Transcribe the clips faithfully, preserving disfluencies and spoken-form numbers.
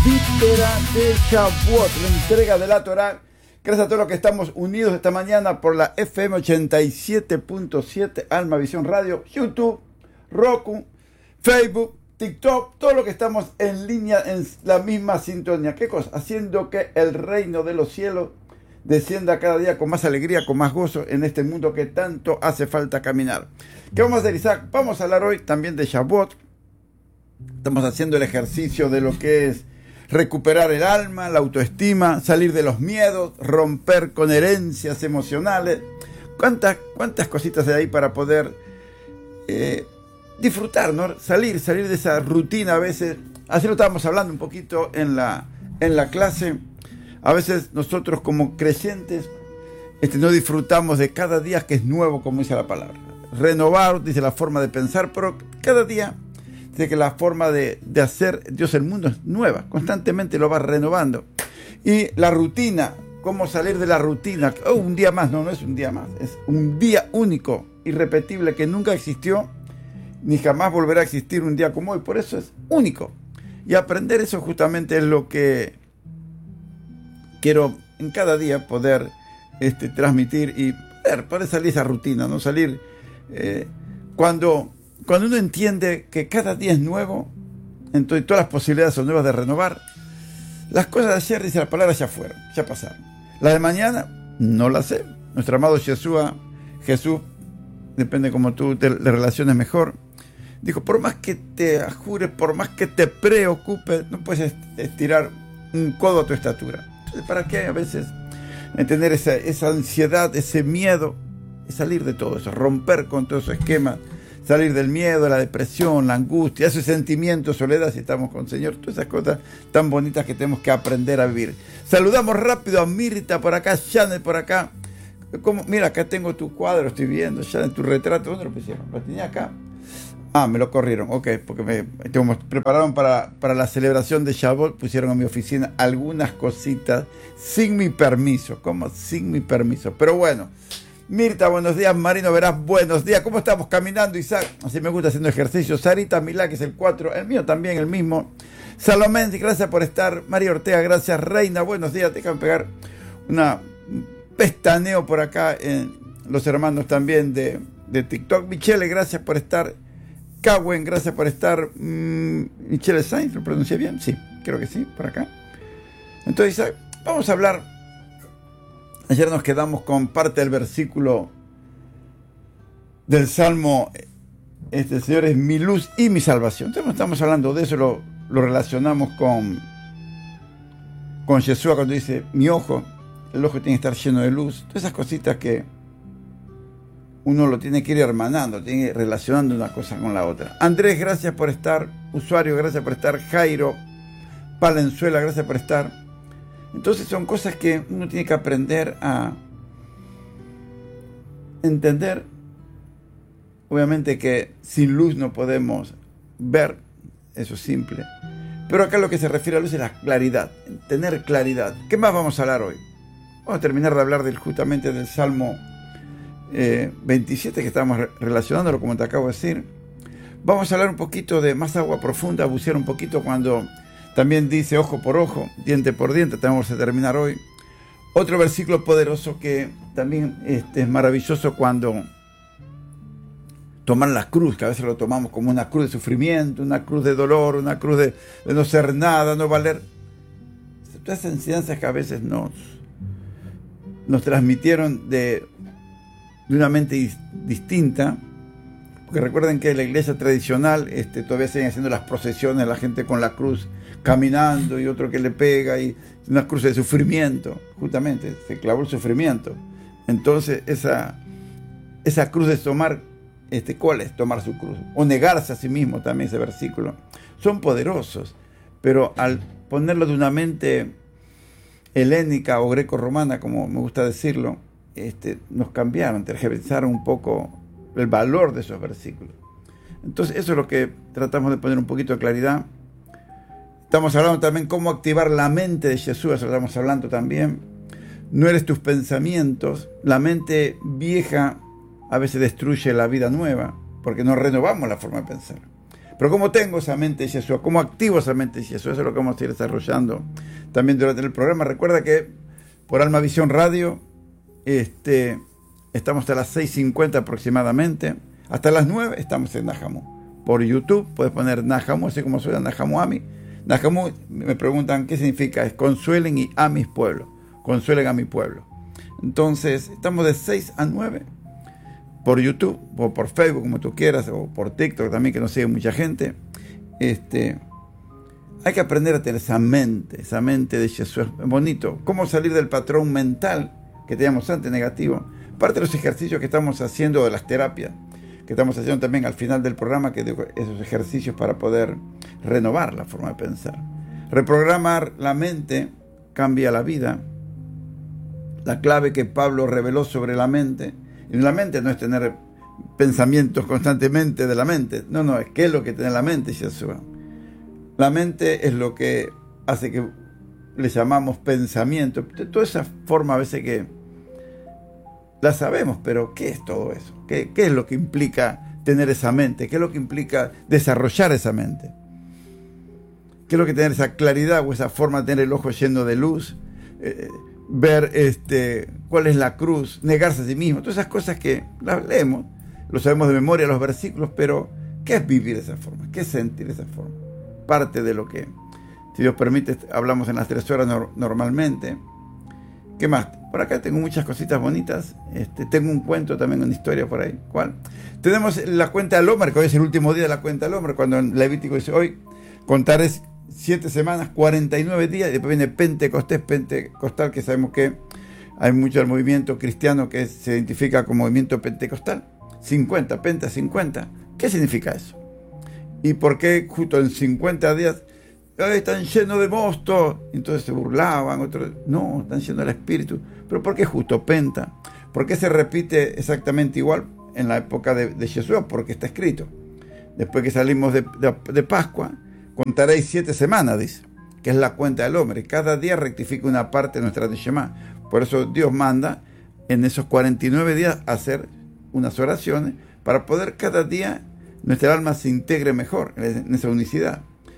víspera de Shavuot, la entrega de la Torá. Gracias a todos los que estamos unidos esta mañana por la F M ochenta y siete punto siete, Alma Visión Radio, YouTube, Roku, Facebook, TikTok, todo lo que estamos en línea en la misma sintonía. ¿Qué cosa? Haciendo que el reino de los cielos descienda cada día con más alegría, con más gozo en este mundo que tanto hace falta caminar. ¿Qué vamos a hacer, Isaac? Vamos a hablar hoy también de Shavuot. Estamos haciendo el ejercicio de lo que es recuperar el alma, la autoestima, salir de los miedos, romper con herencias emocionales. ¿Cuántas, cuántas cositas hay ahí para poder eh, disfrutar, ¿no? Salir, salir de esa rutina a veces. Así lo estábamos hablando un poquito en la, en la clase. A veces nosotros como creyentes este, no disfrutamos de cada día que es nuevo, como dice la palabra. Renovar, dice la forma de pensar, pero cada día dice que la forma de, de hacer Dios el mundo es nueva, constantemente lo va renovando. Y la rutina, cómo salir de la rutina, oh, un día más, no, no es un día más, es un día único, irrepetible, que nunca existió, ni jamás volverá a existir un día como hoy, por eso es único. Y aprender eso justamente es lo que quiero en cada día poder este, transmitir y poder, poder salir de esa rutina, no salir eh, cuando... Cuando uno entiende que cada día es nuevo, entonces todas las posibilidades son nuevas de renovar, las cosas de ayer, dice la palabra, ya fueron, ya pasaron. Las de mañana, no las sé. Nuestro amado Yeshua, Jesús, depende cómo tú te le relaciones mejor, dijo, por más que te ajures, por más que te preocupes, no puedes estirar un codo a tu estatura. Entonces, ¿para qué a veces tener esa, esa ansiedad, ese miedo? Es salir de todo eso, romper con todo ese esquema. Salir del miedo, la depresión, la angustia, ese sentimiento de soledad si estamos con el Señor, todas esas cosas tan bonitas que tenemos que aprender a vivir. Saludamos rápido a Mirta por acá, Janet por acá. ¿Cómo? Mira, acá tengo tu cuadro, estoy viendo, Janet, tu retrato. ¿Dónde lo pusieron? ¿Lo tenía acá? Ah, me lo corrieron, ok, porque me como prepararon para, para la celebración de Shavuot, pusieron a mi oficina algunas cositas sin mi permiso. ¿Cómo? Sin mi permiso. Pero bueno. Mirta, buenos días. Marino Verás, buenos días. ¿Cómo estamos caminando, Isaac? Así me gusta haciendo ejercicio. Sarita Milá, que es el cuatro. El mío también, el mismo. Salomé, gracias por estar. María Ortega, gracias. Reina, buenos días. Déjame pegar una un pestaneo por acá en los hermanos también de, de TikTok. Michele, gracias por estar. Cawen, gracias por estar. Mm, Michele Sainz, ¿lo pronuncié bien? Sí, creo que sí, por acá. Entonces, Isaac, vamos a hablar. Ayer nos quedamos con parte del versículo del Salmo, este Señor es mi luz y mi salvación. Entonces estamos hablando de eso, lo, lo relacionamos con, con Yeshua cuando dice, mi ojo, el ojo tiene que estar lleno de luz. Todas esas cositas que uno lo tiene que ir hermanando, tiene que ir relacionando una cosa con la otra. Andrés, gracias por estar. Usuario, gracias por estar. Jairo Palenzuela, gracias por estar. Entonces son cosas que uno tiene que aprender a entender. Obviamente que sin luz no podemos ver, eso es simple. Pero acá lo que se refiere a luz es la claridad, tener claridad. ¿Qué más vamos a hablar hoy? Vamos a terminar de hablar del, justamente del Salmo eh, veintisiete, que estamos relacionándolo, como te acabo de decir. Vamos a hablar un poquito de más agua profunda, bucear un poquito cuando... También dice ojo por ojo, diente por diente, tenemos que terminar hoy. Otro versículo poderoso que también este, es maravilloso cuando tomar la cruz, que a veces lo tomamos como una cruz de sufrimiento, una cruz de dolor, una cruz de, de no ser nada, no valer. Todas esas enseñanzas que a veces nos, nos transmitieron de, de una mente dis, distinta. Porque recuerden que la iglesia tradicional este, todavía siguen haciendo las procesiones, la gente con la cruz caminando y otro que le pega y una cruz de sufrimiento, justamente, se clavó el sufrimiento. Entonces esa, esa cruz de tomar, este, ¿cuál es? Tomar su cruz, o negarse a sí mismo, también ese versículo, son poderosos, pero al ponerlo de una mente helénica o greco-romana, como me gusta decirlo, este, nos cambiaron, tergiversaron un poco el valor de esos versículos. Entonces eso es lo que tratamos de poner un poquito de claridad. Estamos hablando también cómo activar la mente de Jesús, eso estamos hablando también. No eres tus pensamientos. La mente vieja a veces destruye la vida nueva, porque no renovamos la forma de pensar. Pero ¿cómo tengo esa mente de Yeshua? ¿Cómo activo esa mente de Yeshua? Eso es lo que vamos a ir desarrollando también durante el programa. Recuerda que por Alma Visión Radio este, estamos hasta las seis cincuenta aproximadamente. Hasta las nueve estamos en Nahamu. Por YouTube puedes poner Nahamu, así como suena Nahamu Ami. Nahamu, me preguntan qué significa. Es consuelen y a mis pueblos. Consuelen a mi pueblo. Entonces, estamos de seis a nueve por YouTube, o por Facebook, como tú quieras, o por TikTok también, que nos sigue mucha gente. Este, hay que aprender a tener esa mente, esa mente de Jesús. Es bonito. ¿Cómo salir del patrón mental que teníamos antes, negativo? Parte de los ejercicios que estamos haciendo, de las terapias, que estamos haciendo también al final del programa, que digo, esos ejercicios para poder renovar la forma de pensar. Reprogramar la mente cambia la vida. La clave que Pablo reveló sobre la mente. Y la mente no es tener pensamientos constantemente de la mente. No, no, es qué es lo que tiene la mente, Yeshua. La mente es lo que hace que le llamamos pensamiento. Toda esa forma a veces que la sabemos, pero ¿qué es todo eso? ¿Qué, qué es lo que implica tener esa mente? ¿Qué es lo que implica desarrollar esa mente? ¿Qué es lo que tener esa claridad o esa forma de tener el ojo lleno de luz? Eh, ver este, cuál es la cruz, negarse a sí mismo, todas esas cosas que las leemos, lo sabemos de memoria los versículos, pero ¿qué es vivir de esa forma? ¿Qué es sentir de esa forma? Parte de lo que, si Dios permite, hablamos en las tres horas no, normalmente. ¿Qué más? Por acá tengo muchas cositas bonitas. Este, tengo un cuento también, una historia por ahí. ¿Cuál? Tenemos la cuenta del Omer, que hoy es el último día de la cuenta del Omer, cuando en Levítico dice hoy, contar es siete semanas, cuarenta y nueve días, y después viene Pentecostés, Pentecostal, que sabemos que hay mucho del movimiento cristiano que se identifica como movimiento pentecostal. cincuenta, Penta, cincuenta. ¿Qué significa eso? ¿Y por qué justo en cincuenta días ay, están llenos de mosto? Entonces se burlaban, otros, no, están llenos del Espíritu. ¿Pero por qué justo Penta? ¿Por qué se repite exactamente igual en la época de, de Jesús? Porque está escrito. Después que salimos de, de, de Pascua, contaréis siete semanas, dice, que es la cuenta del hombre. Cada día rectifica una parte de nuestra Neshama. Por eso Dios manda en esos cuarenta y nueve días hacer unas oraciones para poder cada día nuestra alma se integre mejor en esa unicidad.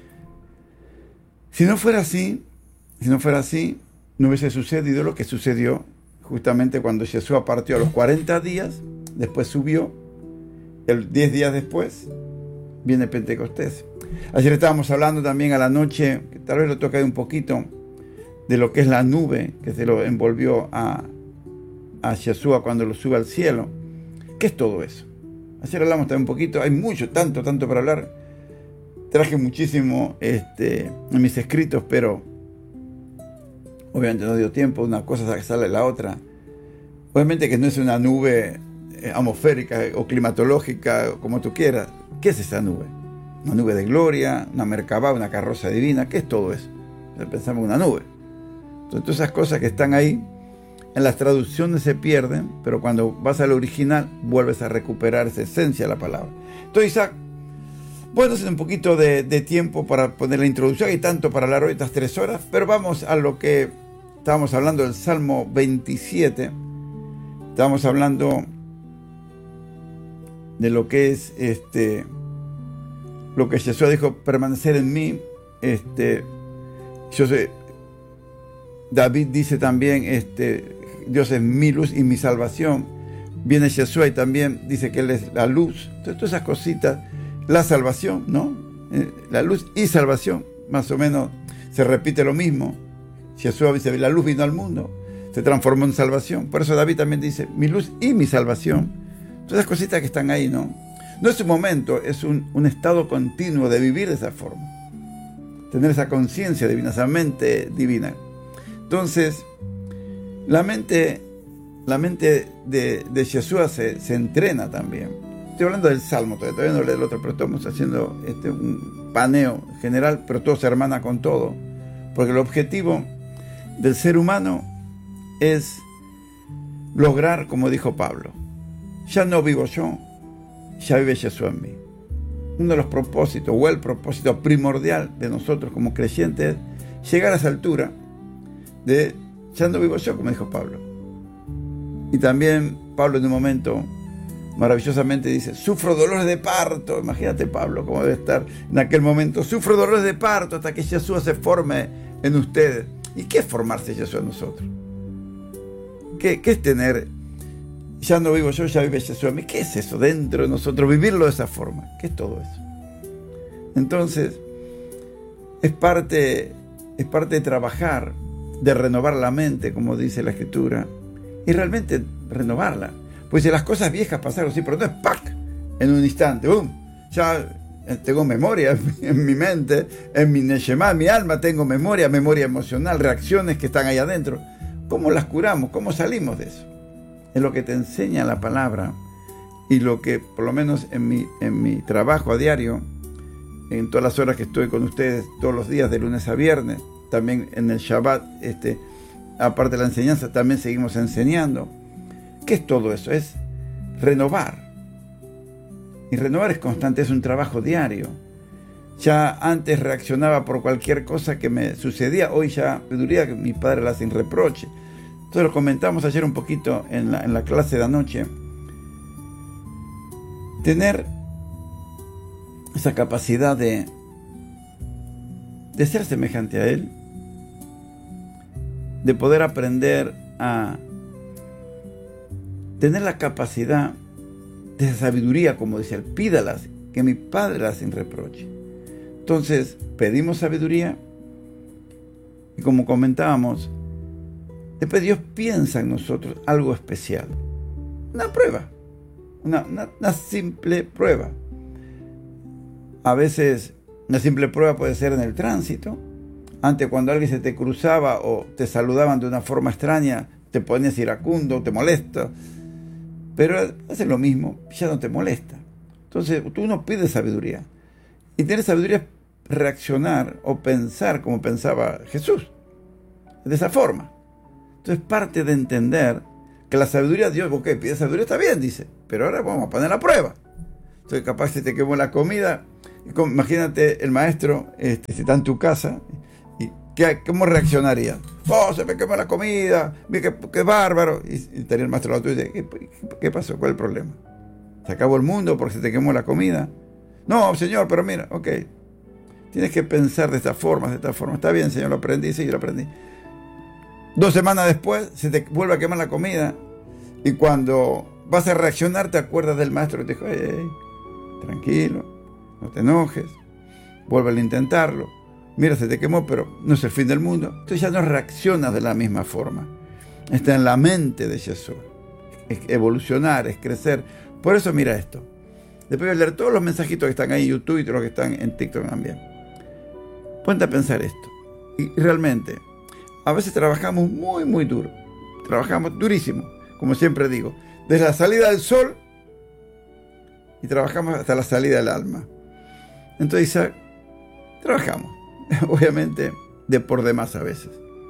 Si no fuera así, si no fuera así, no hubiese sucedido lo que sucedió justamente cuando Jesús partió a los cuarenta días, después subió, el diez días después viene Pentecostés. Ayer estábamos hablando también a la noche, que tal vez lo toqué un poquito, de lo que es la nube que se lo envolvió a, a Yeshua cuando lo sube al cielo. ¿Qué es todo eso? Ayer hablamos también un poquito, hay mucho, tanto, tanto para hablar. Traje muchísimo este, en mis escritos, pero obviamente no dio tiempo, una cosa sale de la otra. Obviamente que no es una nube atmosférica o climatológica, como tú quieras. ¿Qué es esa nube? Una nube de gloria, una merkabá, una carroza divina. ¿Qué es todo eso? Pensamos en una nube. Entonces, todas esas cosas que están ahí, en las traducciones se pierden, pero cuando vas al original, vuelves a recuperar esa esencia de la palabra. Entonces, Isaac, bueno, es un poquito de, de tiempo para poner la introducción. Hay tanto para hablar hoy, estas tres horas, pero vamos a lo que estábamos hablando del Salmo veintisiete. Estábamos hablando de lo que es este... lo que Jesús dijo, permanecer en mí. Este, yo sé, David dice también, este, Dios es mi luz y mi salvación. Viene Jesús y también dice que Él es la luz. Entonces, todas esas cositas, la salvación, ¿no? Eh, la luz y salvación, más o menos se repite lo mismo. Jesús dice, la luz vino al mundo, se transformó en salvación. Por eso David también dice, mi luz y mi salvación. Todas esas cositas que están ahí, ¿no? No es un momento, es un, un estado continuo de vivir de esa forma. Tener esa conciencia divina, esa mente divina. Entonces, la mente, la mente de, de Yeshua se, se entrena también. Estoy hablando del Salmo, todavía, todavía no leo el otro, pero estamos haciendo este, un paneo general, pero todo se hermana con todo. Porque el objetivo del ser humano es lograr, como dijo Pablo, ya no vivo yo, ya vive Jesús en mí. Uno de los propósitos, o el propósito primordial de nosotros como creyentes, es llegar a esa altura de ya no vivo yo, como dijo Pablo. Y también Pablo en un momento maravillosamente dice, sufro dolores de parto. Imagínate Pablo cómo debe estar en aquel momento. Sufro dolores de parto hasta que Jesús se forme en ustedes. ¿Y qué es formarse Jesús en nosotros? ¿Qué, qué es tener, ya no vivo yo, ya vive Jesús en mí? ¿Qué es eso dentro de nosotros? Vivirlo de esa forma. ¿Qué es todo eso? Entonces, es parte, es parte de trabajar, de renovar la mente, como dice la Escritura, y realmente renovarla. Pues si las cosas viejas pasaron, sí, pero no es ¡pac! En un instante, ¡bum! Ya tengo memoria en mi mente, en mi neshama, en mi alma tengo memoria, memoria emocional, reacciones que están ahí adentro. ¿Cómo las curamos? ¿Cómo salimos de eso? Es lo que te enseña la palabra y lo que, por lo menos en mi, en mi trabajo a diario, en todas las horas que estoy con ustedes, todos los días, de lunes a viernes, también en el Shabbat, este, aparte de la enseñanza, también seguimos enseñando. ¿Qué es todo eso? Es renovar. Y renovar es constante, es un trabajo diario. Ya antes reaccionaba por cualquier cosa que me sucedía, hoy ya pediría que mi padre la sin reproche. Entonces lo comentamos ayer un poquito en la, en la clase de anoche. Tener esa capacidad de, de ser semejante a Él, de poder aprender a tener la capacidad de esa sabiduría, como dice Él, pídalas, que mi Padre la sin reproche. Entonces, pedimos sabiduría y como comentábamos, después Dios piensa en nosotros algo especial. Una prueba, una, una, una simple prueba. A veces una simple prueba puede ser en el tránsito. Antes, cuando alguien se te cruzaba o te saludaban de una forma extraña, te ponías iracundo, te molesta. Pero hace lo mismo, ya no te molesta. Entonces, tú no pides sabiduría. Y tener sabiduría es reaccionar o pensar como pensaba Jesús. De esa forma. Entonces, parte de entender que la sabiduría, Dios, ok, pide sabiduría, está bien, dice. Pero ahora vamos a poner la prueba. Entonces, capaz si te quemó la comida. Imagínate el maestro, este, si está en tu casa, y ¿qué, ¿cómo reaccionaría? Oh, se me quemó la comida, qué, qué bárbaro. Y, y estaría el maestro al lado y dice, ¿qué, ¿qué pasó? ¿Cuál es el problema? ¿Se acabó el mundo porque se te quemó la comida? No, señor, pero mira, ok. Tienes que pensar de esta forma, de esta forma. Está bien, señor, lo aprendí, sí, yo lo aprendí. Dos semanas después se te vuelve a quemar la comida y cuando vas a reaccionar te acuerdas del maestro que te dijo, hey, hey, tranquilo, no te enojes, vuelve a intentarlo. Mira, se te quemó, pero no es el fin del mundo. Entonces ya no reaccionas de la misma forma. Está en la mente de Jesús. Es evolucionar, es crecer. Por eso mira esto. Después voy a leer todos los mensajitos que están ahí en YouTube y todos los que están en TikTok también. Ponte a pensar esto. Y realmente, a veces trabajamos muy, muy duro. Trabajamos durísimo, como siempre digo. Desde la salida del sol y trabajamos hasta la salida del alma. Entonces, Isaac, trabajamos. Obviamente, de por demás a veces.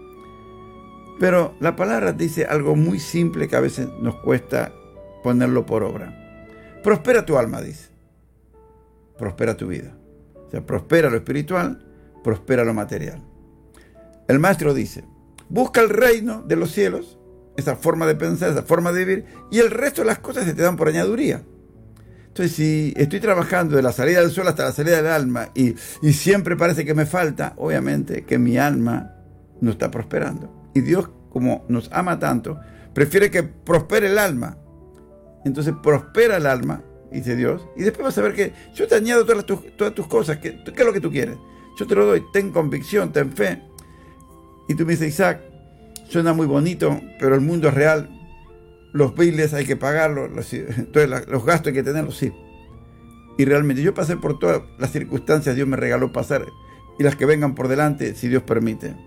Pero la palabra dice algo muy simple que a veces nos cuesta ponerlo por obra. Prospera tu alma, dice. Prospera tu vida. O sea, prospera lo espiritual, prospera lo material. El maestro dice, busca el reino de los cielos, esa forma de pensar, esa forma de vivir, y el resto de las cosas se te dan por añadiduría. Entonces, si estoy trabajando de la salida del sol hasta la salida del alma y, y siempre parece que me falta, obviamente que mi alma no está prosperando. Y Dios, como nos ama tanto, prefiere que prospere el alma. Entonces prospera el alma, dice Dios, y después vas a ver que yo te añado todas tus, todas tus cosas. ¿Qué, ¿Qué es lo que tú quieres? Yo te lo doy, ten convicción, ten fe. Y tú me dices, Isaac, suena muy bonito, pero el mundo es real. Los biles hay que pagarlos, los, entonces los gastos hay que tenerlos, sí. Y realmente yo pasé por todas las circunstancias, Dios me regaló pasar, y las que vengan por delante, si Dios permite.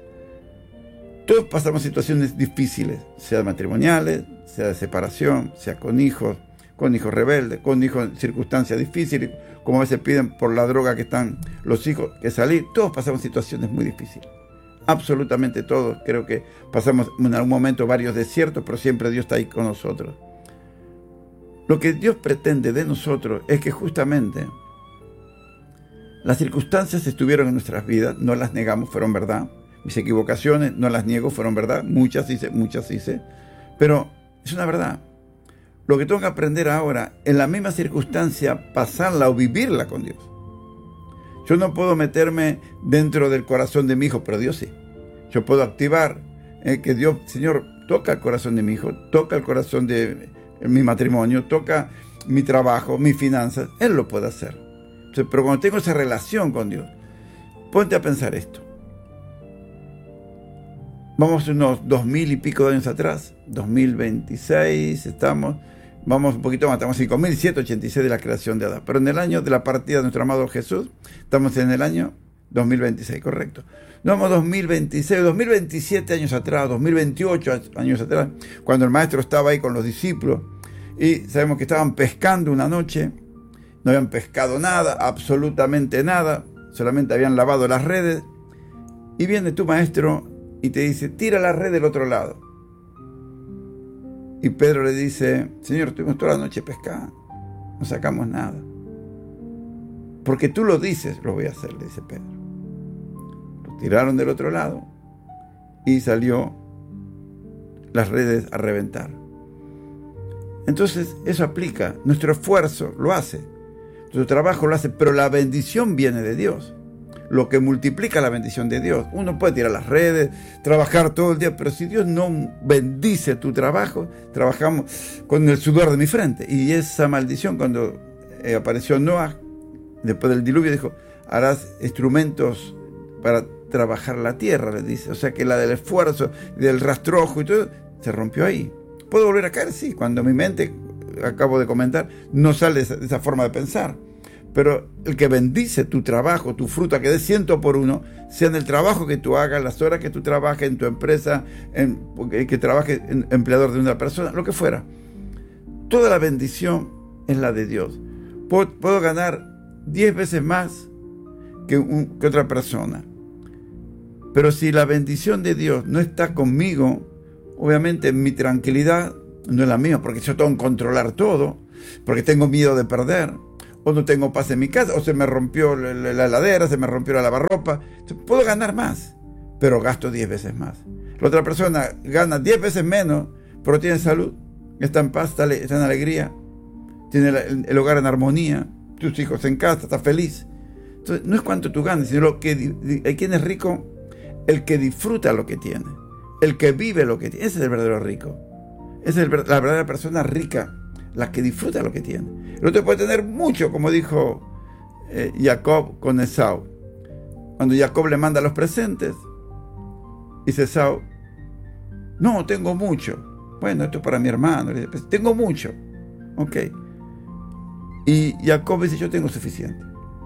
Todos pasamos situaciones difíciles, sea matrimoniales, sea de separación, sea con hijos, con hijos rebeldes, con hijos en circunstancias difíciles, como a veces piden por la droga que están los hijos que salir. Todos pasamos situaciones muy difíciles. Absolutamente todos. Creo que pasamos en algún momento varios desiertos, pero siempre Dios está ahí con nosotros. Lo que Dios pretende de nosotros es que justamente las circunstancias estuvieron en nuestras vidas, no las negamos, fueron verdad. Mis equivocaciones, no las niego, fueron verdad. Muchas hice, muchas hice. Pero es una verdad. Lo que tengo que aprender ahora, en la misma circunstancia, pasarla o vivirla con Dios. Yo no puedo meterme dentro del corazón de mi hijo, pero Dios sí. Yo puedo activar eh, que Dios, Señor, toca el corazón de mi hijo, toca el corazón de mi matrimonio, toca mi trabajo, mis finanzas. Él lo puede hacer. Entonces, pero cuando tengo esa relación con Dios, ponte a pensar esto. Vamos unos dos mil y pico de años atrás, dos mil veintiséis, estamos, vamos un poquito más, estamos en cinco mil setecientos ochenta y seis de la creación de Adán. Pero en el año de la partida de nuestro amado Jesús, estamos en el año dos mil veintiséis, correcto. Nos vamos dos mil veintiséis, dos mil veintisiete años atrás, dos mil veintiocho años atrás, cuando el maestro estaba ahí con los discípulos, y sabemos que estaban pescando una noche, no habían pescado nada, absolutamente nada, solamente habían lavado las redes, y viene tu maestro y te dice, tira la red del otro lado. Y Pedro le dice, Señor, estuvimos toda la noche pescando, no sacamos nada. Porque tú lo dices, lo voy a hacer, le dice Pedro. Lo tiraron del otro lado y salió las redes a reventar. Entonces, eso aplica. Nuestro esfuerzo lo hace. Nuestro trabajo lo hace, pero la bendición viene de Dios. Lo que multiplica la bendición de Dios. Uno puede tirar las redes, trabajar todo el día, pero si Dios no bendice tu trabajo, trabajamos con el sudor de mi frente. Y esa maldición, cuando eh, apareció Noah, después del diluvio, dijo, harás instrumentos para trabajar la tierra, le dice. O sea que la del esfuerzo, del rastrojo y todo, se rompió ahí. ¿Puedo volver a caer? Sí, cuando mi mente, acabo de comentar, no sale de esa, de esa forma de pensar. Pero el que bendice tu trabajo, tu fruta, que dé ciento por uno, sea en el trabajo que tú hagas, las horas que tú trabajes en tu empresa, en, que trabajes en empleador de una persona, lo que fuera. Toda la bendición es la de Dios. Puedo, puedo ganar diez veces más que, un, que otra persona. Pero si la bendición de Dios no está conmigo, obviamente mi tranquilidad no es la mía, porque yo tengo que controlar todo, porque tengo miedo de perder. O no tengo paz en mi casa, o se me rompió la, la, la heladera, se me rompió la lavarropa. Puedo ganar más, pero gasto diez veces más. La otra persona gana diez veces menos, pero tiene salud, está en paz, está, está en alegría, tiene el, el hogar en armonía, tus hijos en casa, está feliz. Entonces, no es cuánto tú ganes, sino lo que, el quien es rico, el que disfruta lo que tiene, el que vive lo que tiene. Ese es el verdadero rico. Esa es el, la verdadera persona rica, la que disfruta lo que tiene. El otro puede tener mucho, como dijo eh, Jacob con Esaú. Cuando Jacob le manda los presentes, dice Esaú, no, tengo mucho. Bueno, esto es para mi hermano. Le dice, pues, tengo mucho. Ok. Y Jacob dice, yo tengo suficiente.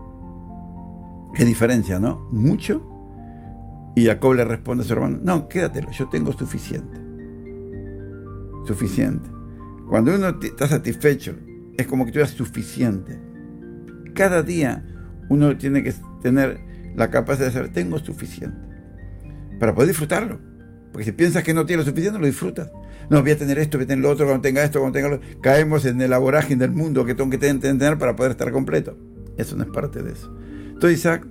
Qué diferencia, ¿no? Mucho. Y Jacob le responde a su hermano, no, quédatelo, yo tengo suficiente. Suficiente. Cuando uno está satisfecho, es como que tú eres suficiente. Cada día uno tiene que tener la capacidad de decir, tengo suficiente, para poder disfrutarlo. Porque si piensas que no tienes lo suficiente, lo disfrutas. No, voy a tener esto, voy a tener lo otro, cuando tenga esto, cuando tenga lo otro. Caemos en el vorágine del mundo que tengo que tener para poder estar completo. Eso no es parte de eso. Entonces, Isaac,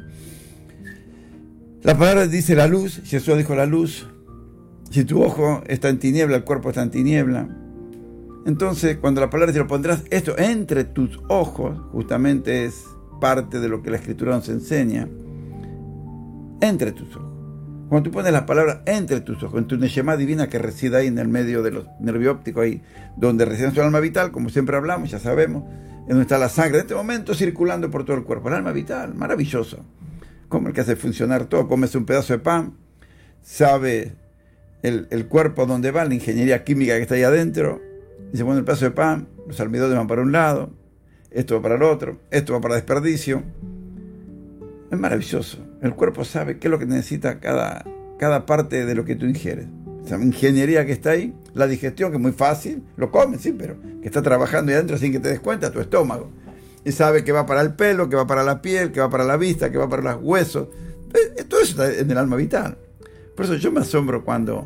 la palabra dice la luz, Jesús dijo la luz. Si tu ojo está en tiniebla, el cuerpo está en tiniebla. Entonces, cuando la palabra dice, lo pondrás esto entre tus ojos, justamente es parte de lo que la Escritura nos enseña, entre tus ojos. Cuando tú pones las palabras entre tus ojos, en tu Neshama divina que reside ahí en el medio de los nervios ópticos, ahí donde reside nuestro alma vital, como siempre hablamos, ya sabemos, en donde está la sangre, en este momento circulando por todo el cuerpo. El alma vital, maravilloso. Como el que hace funcionar todo, comes un pedazo de pan, sabe el, el cuerpo dónde va, la ingeniería química que está ahí adentro. Dice, bueno, el pedazo de pan, los almidones van para un lado, esto va para el otro, esto va para desperdicio. Es maravilloso. El cuerpo sabe qué es lo que necesita cada, cada parte de lo que tú ingieres. Esa ingeniería que está ahí, la digestión, que es muy fácil, lo comes, sí, pero que está trabajando ahí adentro sin que te des cuenta, tu estómago. Y sabe que va para el pelo, que va para la piel, que va para la vista, que va para los huesos. Todo eso está en el alma vital. Por eso yo me asombro cuando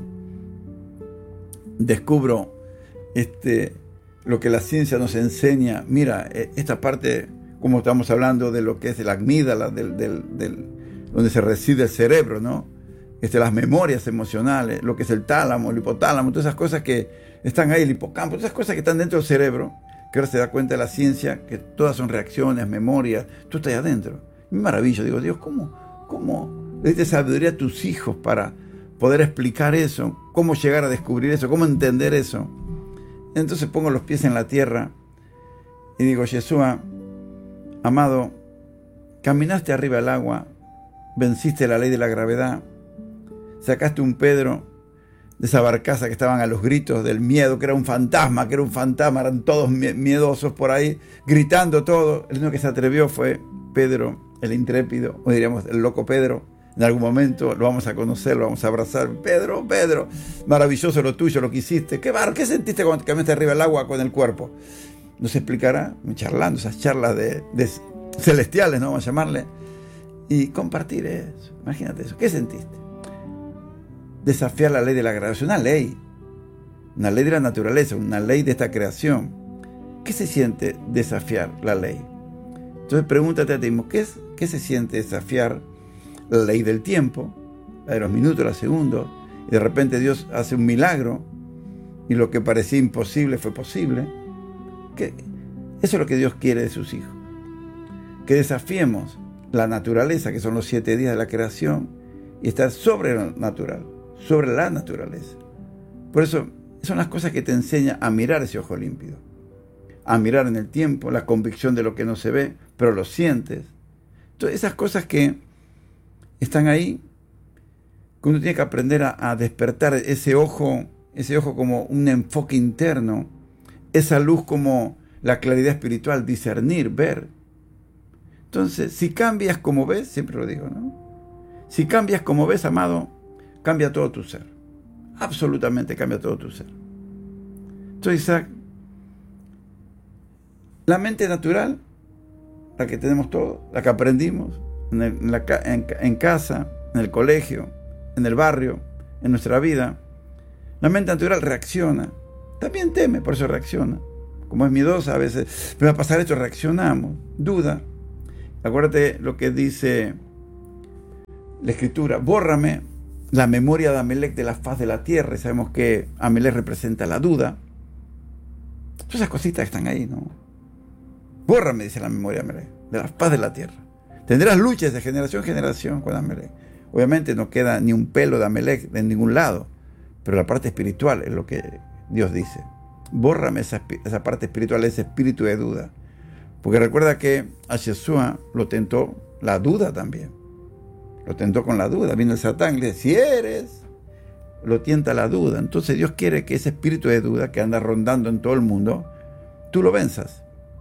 descubro Este, lo que la ciencia nos enseña. Mira, esta parte, como estamos hablando de lo que es la amígdala, del, del, del, donde se reside el cerebro, ¿no? Este, las memorias emocionales, lo que es el tálamo, el hipotálamo, todas esas cosas que están ahí el hipocampo, esas cosas que están dentro del cerebro, que ahora se da cuenta de la ciencia, que todas son reacciones, memorias, tú estás ahí adentro. Me maravillo, digo, Dios, ¿cómo, cómo le diste sabiduría a tus hijos para poder explicar eso? ¿Cómo llegar a descubrir eso? ¿Cómo entender eso? Entonces pongo los pies en la tierra y digo, Yeshua, amado, caminaste arriba del agua, venciste la ley de la gravedad, sacaste un Pedro de esa barcaza que estaban a los gritos del miedo, que era un fantasma, que era un fantasma, eran todos miedosos por ahí, gritando todo. El único que se atrevió fue Pedro, el intrépido, o diríamos el loco Pedro. En algún momento lo vamos a conocer, lo vamos a abrazar. Pedro, Pedro, maravilloso lo tuyo, lo que hiciste. ¿Qué bar, qué sentiste cuando caminaste arriba del agua con el cuerpo? Nos explicará, charlando, esas charlas de, de celestiales, ¿no? Vamos a llamarle. Y compartir eso. Imagínate eso. ¿Qué sentiste? Desafiar la ley de la gravedad, una ley, una ley de la naturaleza, una ley de esta creación. ¿Qué se siente desafiar la ley? Entonces pregúntate a ti mismo, ¿qué, es, ¿qué se siente desafiar la ley del tiempo, la de los minutos, los segundos? Y de repente Dios hace un milagro y lo que parecía imposible fue posible. ¿Qué? Eso es lo que Dios quiere de sus hijos, que desafiemos la naturaleza, que son los siete días de la creación, y estar sobre lo natural, sobre la naturaleza. Por eso son las cosas que te enseña a mirar ese ojo límpido, a mirar en el tiempo, la convicción de lo que no se ve, pero lo sientes. Entonces esas cosas que están ahí, que uno tiene que aprender a, a despertar ese ojo, ese ojo como un enfoque interno, esa luz como la claridad espiritual, discernir, ver. Entonces, si cambias como ves, siempre lo digo, ¿no? Si cambias como ves, amado, cambia todo tu ser. Absolutamente cambia todo tu ser. Entonces, Isaac, la mente natural, la que tenemos todos, la que aprendimos en, el, en, la, en, en casa, en el colegio, en el barrio, en nuestra vida, la mente natural reacciona. También teme, por eso reacciona. Como es miedosa, a veces me va a pasar esto, reaccionamos, duda. Acuérdate lo que dice la Escritura: bórrame la memoria de Amelec de la faz de la tierra. Y sabemos que Amelec representa la duda. Todas esas cositas están ahí, ¿no? Bórrame, dice la memoria de Amelec, de la faz de la tierra. Tendrás luchas de generación en generación con Amelec. Obviamente no queda ni un pelo de Amelec de ningún lado, pero la parte espiritual es lo que Dios dice. Bórrame esa, esa parte espiritual, ese espíritu de duda. Porque recuerda que a Yeshua lo tentó la duda también. Lo tentó con la duda. Vino el Satán y le dice, si eres, lo tienta la duda. Entonces Dios quiere que ese espíritu de duda que anda rondando en todo el mundo, tú lo venzas.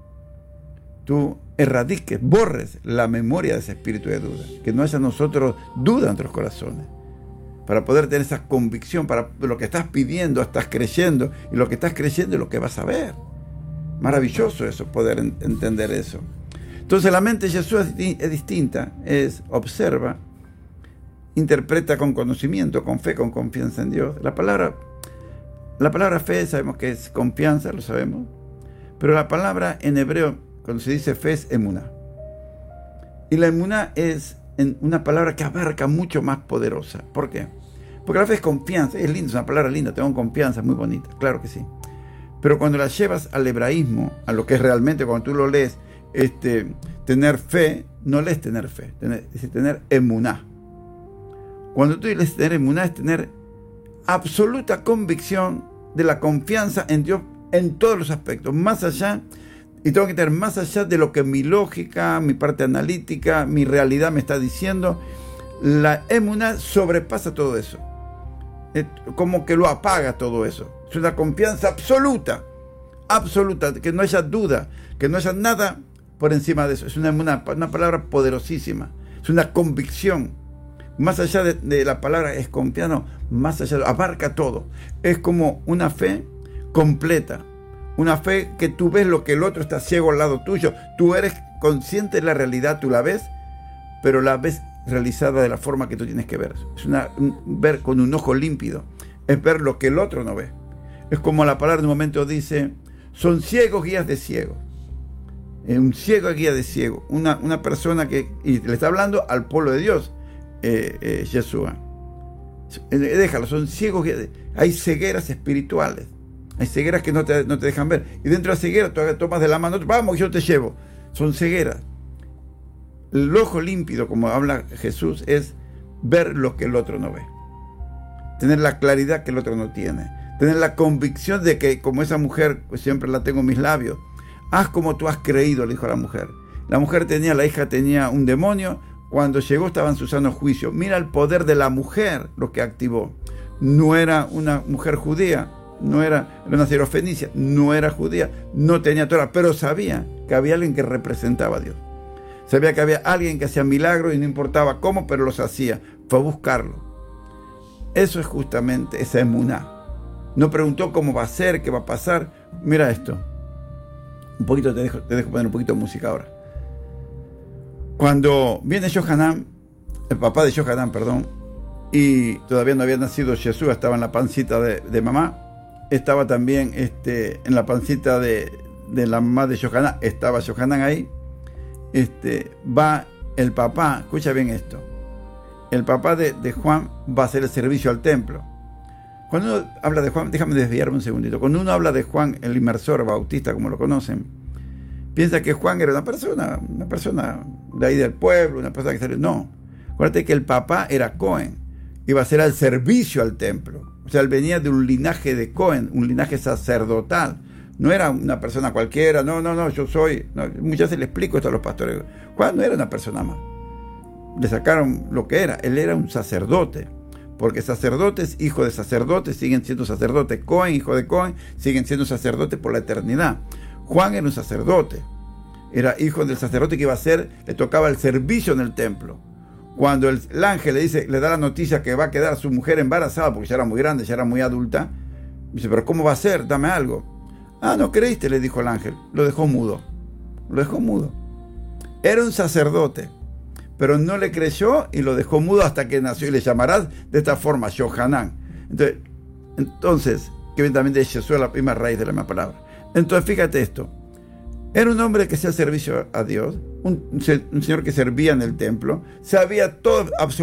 Tú erradiques, borres la memoria de ese espíritu de duda. Que no haya en nosotros duda en nuestros corazones. Para poder tener esa convicción, para lo que estás pidiendo, estás creyendo, y lo que estás creyendo es lo que vas a ver. Maravilloso eso, poder entender eso. Entonces la mente de Jesús es distinta, es observa, interpreta con conocimiento, con fe, con confianza en Dios. La palabra, la palabra fe sabemos que es confianza, lo sabemos, pero la palabra en hebreo, cuando se dice fe, es emuná. Y la emuná es una palabra que abarca mucho más poderosa. ¿Por qué? Porque la fe es confianza, es linda, es una palabra linda, tengo confianza, es muy bonita, claro que sí. Pero cuando la llevas al hebraísmo, a lo que es realmente, cuando tú lo lees, este, tener fe, no lees tener fe, tener, es tener emuná. Cuando tú lees tener emuná, es tener absoluta convicción de la confianza en Dios en todos los aspectos, más allá, y tengo que tener más allá de lo que mi lógica, mi parte analítica, mi realidad me está diciendo. La emuná sobrepasa todo eso, como que lo apaga todo eso. Es una confianza absoluta, absoluta, que no haya duda, que no haya nada por encima de eso. Es una, una, una palabra poderosísima, es una convicción. Más allá de, de la palabra es confianza, más allá, abarca todo. Es como una fe completa, una fe que tú ves lo que el otro está ciego al lado tuyo. Tú eres consciente de la realidad, tú la ves, pero la ves realizada de la forma que tú tienes que ver. Es una, un, ver con un ojo límpido, es ver lo que el otro no ve. Es como la palabra en un momento dice, son ciegos guías de ciegos. Eh, un ciego guía de ciego. Una, una persona que, y le está hablando al pueblo de Dios, eh, eh, Yeshua. Eh, déjalo, son ciegos guías de, hay cegueras espirituales. Hay cegueras que no te, no te dejan ver. Y dentro de la ceguera tú tomas de la mano, vamos, yo te llevo. Son cegueras. El ojo límpido, como habla Jesús, es ver lo que el otro no ve. Tener la claridad que el otro no tiene. Tener la convicción de que, como esa mujer, pues siempre la tengo en mis labios, haz como tú has creído, le dijo a la mujer. La mujer tenía, la hija tenía un demonio. Cuando llegó estaba en su sano juicio. Mira el poder de la mujer, lo que activó. No era una mujer judía, no era, era una sirofenicia, no era judía, no tenía Torah, pero sabía que había alguien que representaba a Dios. Sabía que había alguien que hacía milagros y no importaba cómo, pero los hacía. Fue a buscarlo. Eso es justamente esa emuná. No preguntó cómo va a ser, qué va a pasar. Mira esto. Un poquito, te dejo, te dejo poner un poquito de música ahora. Cuando viene Yohanan, el papá de Yohanan, perdón, y todavía no había nacido Jesús, estaba en la pancita de, de mamá, estaba también este, en la pancita de, de la mamá de Yohanan, estaba Yohanan ahí, este, va el papá, escucha bien esto, el papá de, de Juan va a hacer el servicio al templo. Cuando uno habla de Juan, déjame desviarme un segundito, cuando uno habla de Juan, el inmersor bautista, como lo conocen, piensa que Juan era una persona, una persona de ahí del pueblo, una persona que salió. No, acuérdate que el papá era Cohen, iba a hacer al servicio al templo. O sea, él venía de un linaje de Cohen, un linaje sacerdotal. No era una persona cualquiera, no, no, no, yo soy. No, muchas veces le explico esto a los pastores. Juan no era una persona más. Le sacaron lo que era, él era un sacerdote. Porque sacerdotes, hijos de sacerdotes, siguen siendo sacerdotes. Cohen, hijo de Cohen, siguen siendo sacerdotes por la eternidad. Juan era un sacerdote, era hijo del sacerdote que iba a ser, le tocaba el servicio en el templo. Cuando el, el ángel le dice, le da la noticia que va a quedar su mujer embarazada, porque ya era muy grande, ya era muy adulta, dice, pero ¿cómo va a ser? Dame algo. Ah, ¿no creíste? Le dijo el ángel. Lo dejó mudo. Lo dejó mudo. Era un sacerdote, pero no le creyó y lo dejó mudo hasta que nació. Y le llamarás de esta forma, Yohanan. Entonces, entonces que viene también de Jesús, la misma raíz de la misma palabra. Entonces, fíjate esto. Era un hombre que hacía servicio a Dios, un, un señor que servía en el templo, sabía todo, absolutamente